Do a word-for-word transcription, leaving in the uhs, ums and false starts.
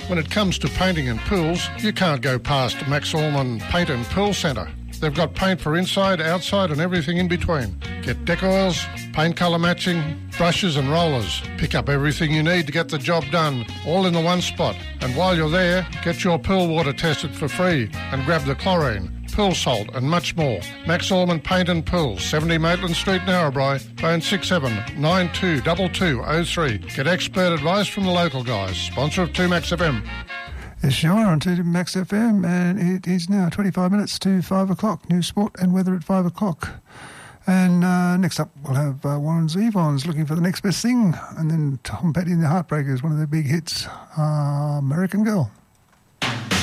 When it comes to painting and pools, you can't go past Max Allman Paint and Pool Centre. They've got paint for inside, outside and everything in between. Get deck oils, paint colour matching, brushes and rollers. Pick up everything you need to get the job done, all in the one spot. And while you're there, get your pool water tested for free and grab the chlorine, pool salt and much more. Max Allman Paint and Pool, seventy Maitland Street, Narrabri. Phone six seven nine two two two oh three. Get expert advice from the local guys. Sponsor of two Max F M. Yes, you are on two Max F M, and it is now twenty-five minutes to five o'clock. News, sport and weather at five o'clock. And uh, next up, we'll have uh, Warren Zevons looking for the next best thing, and then Tom Petty and the Heartbreakers, one of their big hits, uh, American Girl.